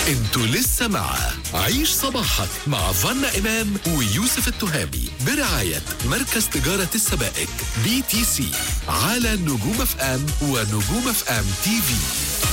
انتوا لسه مع عيش صباحك مع فانا إمام ويوسف التهامي برعاية مركز تجارة السبائك BTC على نجوم اف ام ونجوم اف ام تي في.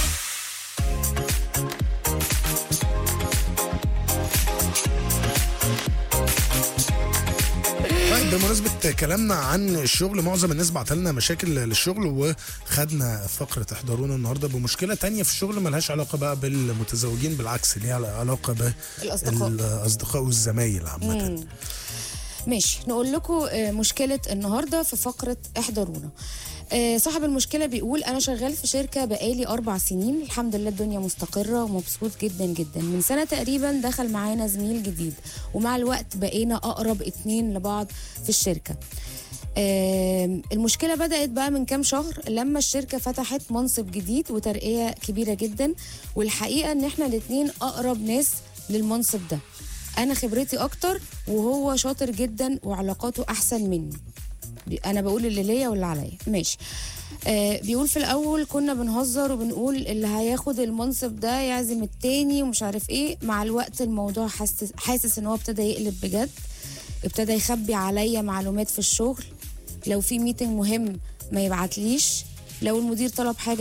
بمناسبة كلامنا عن الشغل، معظم الناس بعت لنا مشاكل للشغل، وخدنا فقرة احضرونا النهاردة بمشكلة تانية في الشغل ملهاش علاقة بقى بالمتزوجين، بالعكس ليها علاقة بالأصدقاء والزمايل عامة. ماشي، نقول لكم مشكلة النهاردة في فقرة احضرونا. صاحب المشكلة بيقول أنا شغال في شركة بقالي 4 سنين، الحمد لله الدنيا مستقرة ومبسوط جدا جدا. من سنة تقريبا دخل معانا زميل جديد، ومع الوقت بقينا أقرب 2 لبعض في الشركة. المشكلة بدأت بقى من كام شهر لما الشركة فتحت منصب جديد وترقية كبيرة جدا، والحقيقة ان احنا الاتنين أقرب ناس للمنصب ده. أنا خبرتي أكتر وهو شاطر جدا وعلاقاته أحسن مني. انا بقول اللي ليا واللي عليا. ماشي. بيقول في الاول كنا بنهزر وبنقول اللي هياخد المنصب ده يعزم التاني ومش عارف ايه. مع الوقت الموضوع حاسس ان هو ابتدى يقلب بجد، ابتدى يخبي عليا معلومات في الشغل. لو في ميتنج مهم ما يبعتليش، لو المدير طلب حاجه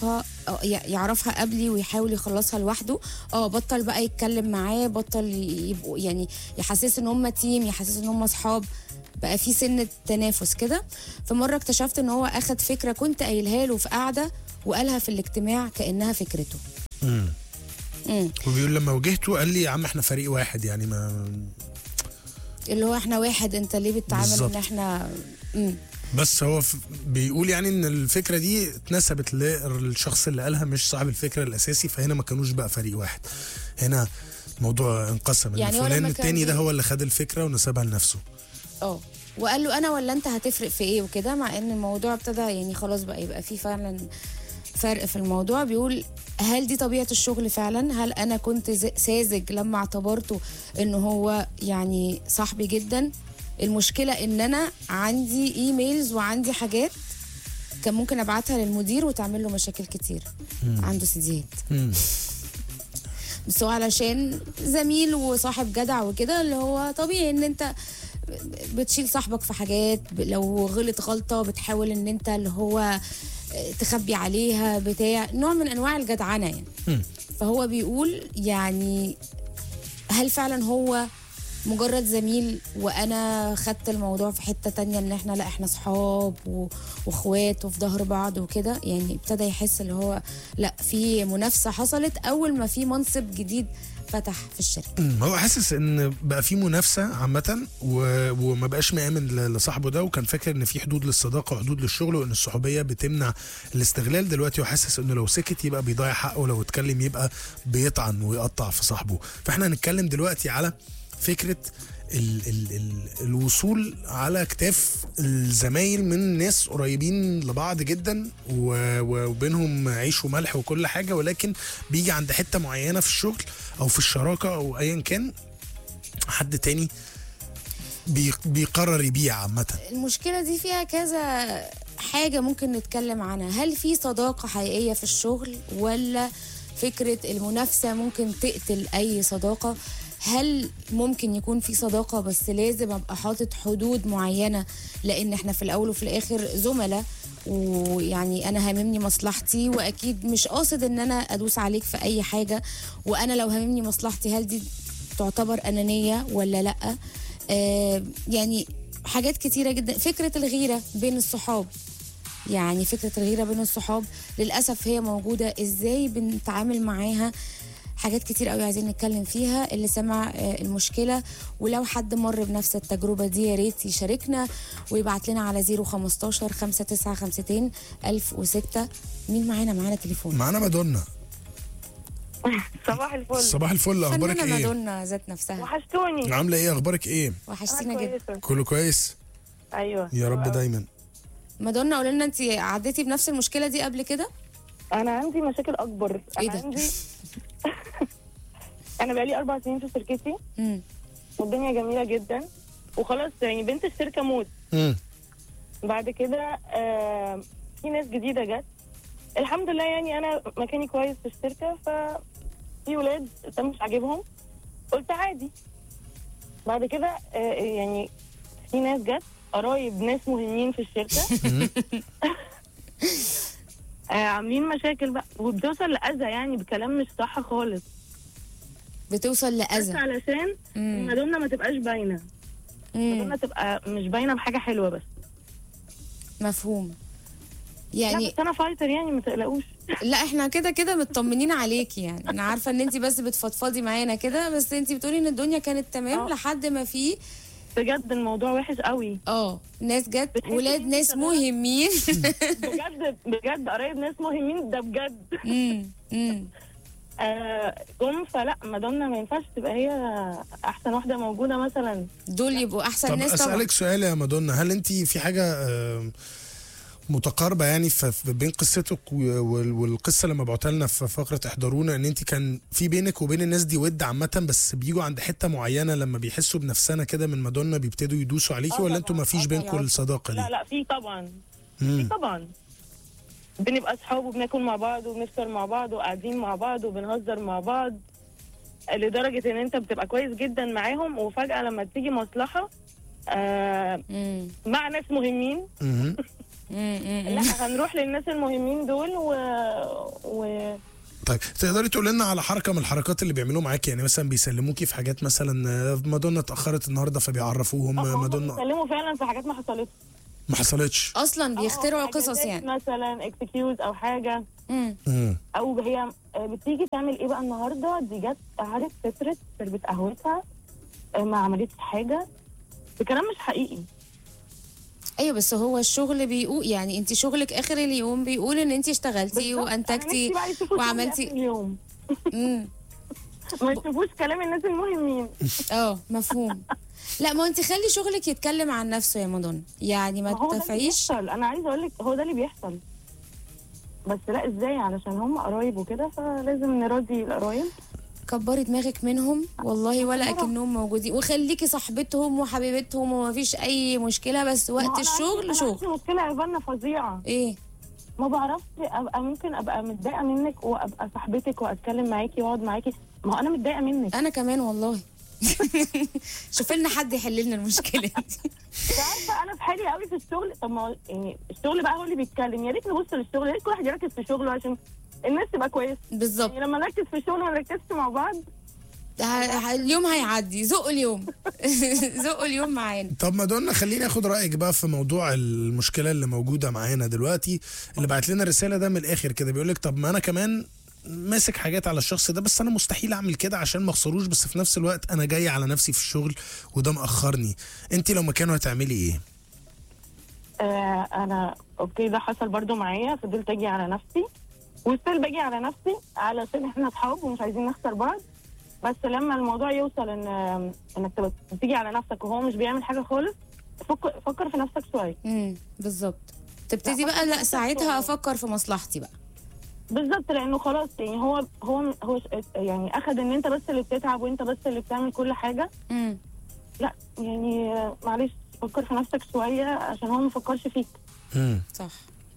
يعرفها قبلي ويحاول يخلصها لوحده. بطل بقى يتكلم معاه، بطل يبقوا يعني يحسس ان هم تيم، يحسس ان هم اصحاب، بقى في سنة تنافس كده. فمرة اكتشفت ان هو اخد فكرة كنت قايلها له في قعدة وقالها في الاجتماع كأنها فكرته. وبيقول لما واجهته قال لي يا عم احنا فريق واحد، يعني ما اللي هو احنا واحد، انت ليه بتتعامل بالزبط ان احنا بس هو بيقول يعني ان الفكرة دي اتنسبت للشخص اللي قالها مش صاحب الفكرة الاساسي، فهنا ما كانوش بقى فريق واحد، هنا موضوع انقسم، يعني فلان التاني ده هو اللي خد الفكرة ونسبها لنفسه. وقال له انا ولا انت هتفرق في ايه وكده، مع ان الموضوع ابتدى يعني خلاص بقى يبقى فيه فعلا فرق في الموضوع. بيقول هل دي طبيعة الشغل فعلا؟ هل انا كنت ساذج لما اعتبرته انه هو يعني صاحبي جدا؟ المشكلة ان انا عندي ايميلز وعندي حاجات كان ممكن ابعتها للمدير وتعمل له مشاكل كتير. عنده سيديات بس هو علشان زميل وصاحب جدع وكده، اللي هو طبيعي ان انت بتشيل صاحبك في حاجات، لو غلط غلطة بتحاول ان انت اللي هو تخبي عليها، بتاع نوع من انواع الجدعنة يعني. فهو بيقول يعني هل فعلا هو مجرد زميل وانا خدت الموضوع في حتة تانية ان احنا لا احنا صحاب واخوات وفي ظهر بعض وكده. يعني ابتدى يحس اللي هو لا في منافسة حصلت اول ما في منصب جديد فتح في الشركة. هو حاسس ان بقى في منافسة عامة وما بقاش مآمن لصاحبه ده، وكان فاكر ان في حدود للصداقة وحدود للشغل وان الصحوبية بتمنع الاستغلال. دلوقتي هو حاسس انه لو سكت يبقى بيضيع حقه، ولو اتكلم يبقى بيطعن ويقطع في صاحبه. فاحنا هنتكلم دلوقتي على فكرة الوصول على كتاف الزمايل من ناس قريبين لبعض جدا وبينهم عيش وملح وكل حاجة، ولكن بيجي عند حتة معينة في الشغل او في الشراكة او ايا كان حد تاني بيقرر يبيع. عامة المشكلة دي فيها كذا حاجة ممكن نتكلم عنها. هل في صداقة حقيقية في الشغل، ولا فكرة المنافسة ممكن تقتل اي صداقة؟ هل ممكن يكون في صداقة بس لازم ابقى حاطط حدود معينة، لان احنا في الاول وفي الاخر زملاء، ويعني انا هاممني مصلحتي واكيد مش قاصد ان انا ادوس عليك في اي حاجة. وانا لو هاممني مصلحتي هل دي تعتبر انانية ولا لا؟ يعني حاجات كتيرة جدا. فكرة الغيرة بين الصحاب، يعني فكرة الغيرة بين الصحاب للأسف هي موجودة، ازاي بنتعامل معاها؟ حاجات كتير قوي عايزين نتكلم فيها. اللي سمع المشكلة ولو حد مر بنفس التجربة دي يا ريت يشاركنا ويبعت لنا على 015 5952 1006. مين معانا تليفون؟ معانا مادونا. صباح الفل. صباح الفل، اخبارك ايه؟ مادونا ذات نفسها وحشتوني. عامله ايه؟ اخبارك ايه؟ وحشتينا جدا. كله كويس؟ ايوه يا رب دايما. مادونا قولي لنا، انت عديتي بنفس المشكلة دي قبل كده؟ انا عندي مشاكل اكبر. ايه ده؟ انا بقالي 4 سنين في شركتي والدنيا جميله جدا وخلاص، يعني بنت الشركه موت. بعد كده في ناس جديده جت، الحمد لله يعني انا مكاني كويس في الشركه، ف في ولاد ده مش عاجبهم، قلت عادي. بعد كده يعني في ناس جت قرايب ناس مهمين في الشركه عاملين مشاكل بقى، وبتوصل لاذى يعني بكلام مش صح خالص، بتوصل بس لاذى علشان مادونا ما تبقاش باينه، مادونا تبقى مش باينه بحاجه حلوه بس. مفهوم لا يعني. بس انا فايتر يعني ما تقلقوش. لا احنا كده كده مطمنين عليكي يعني، انا عارفه ان انت بس بتفضفضي معانا كده، بس انت بتقولي ان الدنيا كانت تمام لحد ما في بجد الموضوع وحش قوي. ناس جت بتحسي ولاد إن ناس أنت مهمين بجد قرايب ناس مهمين ده بجد. جم فلا مادونا ما ينفعش تبقى هي احسن واحده موجوده مثلا، دول يبقوا احسن طب ناس طبعا. اسالك سؤال يا مادونا، هل انت في حاجه متقاربه يعني بين قصتك والقصه لما بعتها لنا في فقره احضرونا، ان انت كان في بينك وبين الناس دي ود عامه، بس بيجوا عند حته معينه لما بيحسوا بنفسنا كده من مادونا بيبتدوا يدوسوا عليكي، ولا انتوا ما فيش بينكم الصداقه دي؟ لا في طبعا، في طبعا بنبقى اصحاب وبناكل مع بعض وبنفطر مع بعض وقاعدين مع بعض وبنهزر مع بعض، لدرجه ان انت بتبقى كويس جدا معاهم، وفجاه لما تيجي مصلحه مع ناس مهمين لا هنروح للناس المهمين دول طيب تقدري تقول لنا على حركه من الحركات اللي بيعملوها معاكي؟ يعني مثلا بيسلموكي في حاجات، مثلا مادونا اتاخرت النهارده فبيعرفوهم مادونا بيسلموا فعلا في حاجات ما حصلتش اصلا بيخترعوا قصص يعني، مثلا اكسكيوز او حاجه او هي بتيجي تعمل ايه بقى النهارده، دي جت قعدت تسرد شربت قهوتها ما عملتش حاجه بكلام مش حقيقي. ايوه بس هو الشغل بيقول يعني، انت شغلك اخر اليوم بيقول ان انت اشتغلتي وانتجتي وعملتي اليوم ما يشوفوش كلام الناس المهمين. مفهوم. لا ما انت خلي شغلك يتكلم عن نفسه يا مادونا، يعني ما تدفعيش. انا عايزه اقول لك هو ده اللي بيحصل، بس لا ازاي علشان هم قرايب وكده فلازم نراضي القرايب. كبري دماغك منهم والله ولا اكنهم موجودين، وخليكي صاحبتهم وحبيبتهم ومفيش اي مشكله، بس وقت الشغل شغل. في مشكله يا فنا فظيعه. ايه؟ ما بعرفش ممكن ابقى متضايقه منك وابقى صاحبتك واتكلم معاكي واقعد معاكي، ما هو انا متضايقه منك. انا كمان والله. شوفي لنا حد يحل لنا المشكله دي. عارفه انا في حالي قوي في الشغل، طب ما يعني الشغل بقى هو اللي بيتكلم، يا ريت نبص للشغل، يا ريت كل واحد يركز في شغله عشان الناس تبقى كويسه. بالظبط. يعني لما نركز في الشغل ونركزش مع بعض اليوم هيعدي. زقوا اليوم زقوا اليوم معانا. طب مادونا خليني اخد رايك بقى في موضوع المشكله اللي موجوده معانا دلوقتي، اللي بعت لنا الرساله ده من الاخر كده بيقول لك طب ما انا كمان ماسك حاجات على الشخص ده، بس انا مستحيل اعمل كده عشان ما اخسروش، بس في نفس الوقت انا جاي على نفسي في الشغل وده مأخرني. انت لو مكانه هتعملي ايه؟ انا اوكي ده حصل برضو معايا، فضلت اجي على نفسي وستيل باجي على نفسي علشان احنا اصحاب ومش عايزين نخسر بعض، بس لما الموضوع يوصل انك تيجي على نفسك وهو مش بيعمل حاجه خالص، فكر في نفسك شويه. بالظبط. تبتدي بقى لا ساعتها افكر في مصلحتي بقى. بالظبط، لانه خلاص يعني هو يعني اخد ان انت بس اللي بتتعب وانت بس اللي بتعمل كل حاجه. لا يعني معلش فكر في نفسك شويه عشان هو ما فكرش فيك. صح.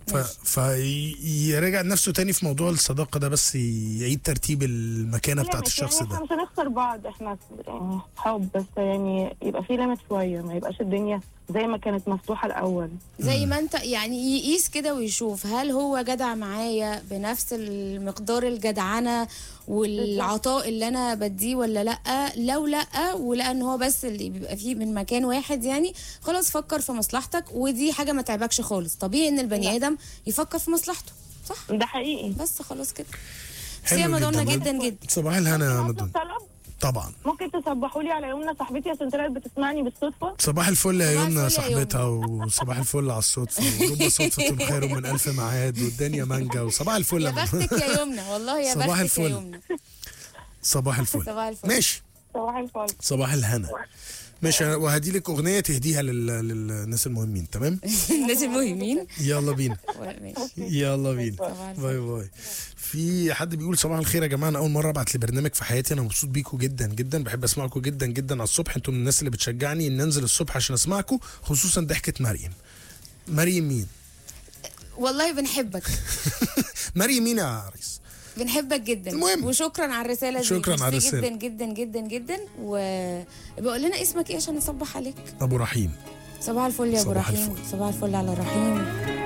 فيرجع نفسه تاني في موضوع الصداقه ده، بس يعيد ترتيب المكانه بتاعت الشخص يعني ده. احنا مش هنخسر بعض، احنا يعني صحاب، بس يعني يبقى في ليميت شويه، ما يبقاش الدنيا زي ما كانت مفتوحه الاول. زي ما انت يعني يقيس كده ويشوف هل هو جدع معايا بنفس المقدار الجدعنه والعطاء اللي انا بديه ولا لا. لو لا ولقى ان هو بس اللي بيبقى فيه من مكان واحد، يعني خلاص فكر في مصلحتك، ودي حاجه ما تعبكش خالص. طبيعي ان البني ادم يفكر في مصلحته، صح؟ ده حقيقي. بس خلاص كده. يا مادونا جدا جدا. صباح الهنا يا مادونا. طبعا. ممكن تصبحوا لي على يومنا صاحبتي عشان طلعت بتسمعني بالصدفه. صباح الفل يا يومنا صاحبتها، وصباح الفل على الصدفه، ورب صدفه خير من الف معاد، والدنيا مانجا، وصباح الفل يا بختك يا يومنا والله، يا بختك يا يومنا. صباح الفل. صباح الفل. ماشي. صباح الفل. صباح الهنا. ماشي، وهدي لك اغنيه تهديها للناس المهمين. تمام. الناس المهمين. يلا بينا. يلا بينا. باي باي. في حد بيقول صباح الخير يا جماعه، انا اول مره ابعت لبرنامج في حياتي، انا مبسوط بيكم جدا جدا، بحب اسمعكم جدا جدا على الصبح، انتم من الناس اللي بتشجعني ان انزل الصبح عشان اسمعكم، خصوصا ضحكه مريم. مريم مين؟ والله بنحبك. مريم مين يا عريس؟ بنحبك جدا. المهم. وشكرا على الرساله دي. شكراً على ميرسي الرسالة. جدا جدا جدا جدا. وبقول لنا اسمك ايه عشان نصبح عليك. ابو رحيم. صباح الفل يا ابو صباح رحيم. الفل. صباح الفل على رحيم.